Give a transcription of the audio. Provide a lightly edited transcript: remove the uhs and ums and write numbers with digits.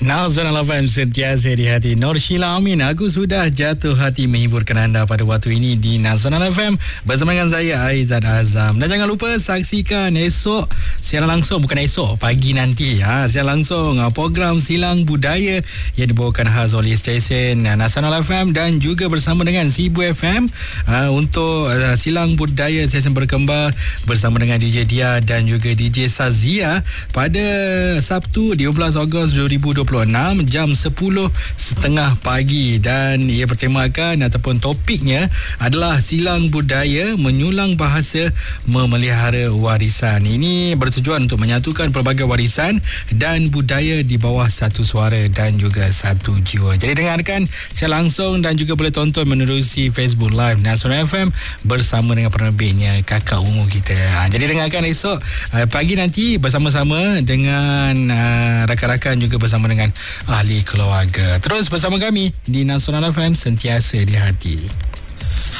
Nasional FM sentiasa di hati. Nur Sheila Amin, aku sudah jatuh hati menghiburkan anda pada waktu ini di Nasional FM bersama dengan saya Aizat Azam. Dan jangan lupa saksikan esok siaran langsung, bukan esok, pagi nanti siaran langsung program Silang Budaya yang dibawakan khas oleh stesen Nasional FM dan juga bersama dengan Sibu FM untuk Silang Budaya stesen berkembar bersama dengan DJ Dia dan juga DJ Sazia pada Sabtu 15 Ogos 2026 jam 10.30 pagi, dan ia bertemakan ataupun topiknya adalah Silang Budaya Menyulang Bahasa Memelihara Warisan. Ini bertujuan untuk menyatukan pelbagai warisan dan budaya di bawah satu suara dan juga satu jiwa. Jadi dengarkan secara langsung dan juga boleh tonton menerusi Facebook Live Nasional FM bersama dengan penerbitnya kakak ungu kita. Jadi dengarkan esok pagi nanti bersama-sama dengan rakan-rakan juga bersama dengan ahli keluarga. Terus bersama kami di Nasional FM sentiasa di hati.